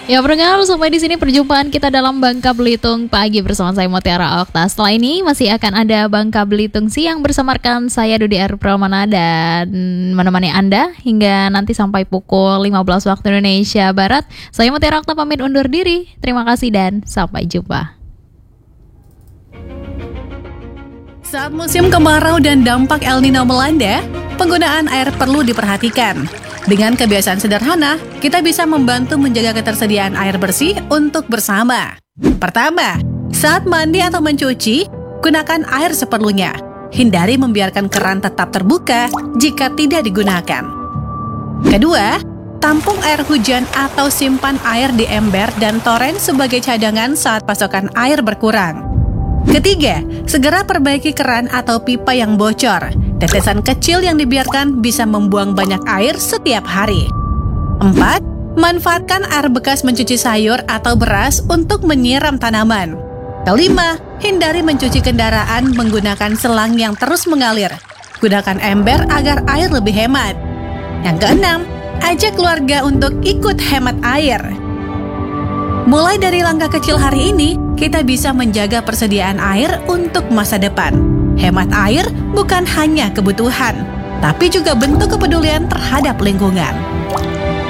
Ya pendengar, sampai di sini perjumpaan kita dalam Bangka Belitung pagi bersama saya Mutiara Okta. Setelah ini masih akan ada Bangka Belitung siang bersama rekan saya Dudi R. Pramana dan menemani Anda hingga nanti sampai pukul 15 waktu Indonesia Barat. Saya Mutiara Okta pamit undur diri. Terima kasih dan sampai jumpa. Saat musim kemarau dan dampak El Nino melanda, penggunaan air perlu diperhatikan. Dengan kebiasaan sederhana, kita bisa membantu menjaga ketersediaan air bersih untuk bersama. Pertama, saat mandi atau mencuci, gunakan air seperlunya. Hindari membiarkan keran tetap terbuka jika tidak digunakan. Kedua, tampung air hujan atau simpan air di ember dan toren sebagai cadangan saat pasokan air berkurang. Ketiga, segera perbaiki keran atau pipa yang bocor. Tetesan kecil yang dibiarkan bisa membuang banyak air setiap hari. 4. Manfaatkan air bekas mencuci sayur atau beras untuk menyiram tanaman. Kelima, hindari mencuci kendaraan menggunakan selang yang terus mengalir. Gunakan ember agar air lebih hemat. Yang keenam, ajak keluarga untuk ikut hemat air. Mulai dari langkah kecil hari ini, kita bisa menjaga persediaan air untuk masa depan. Hemat air bukan hanya kebutuhan, tapi juga bentuk kepedulian terhadap lingkungan.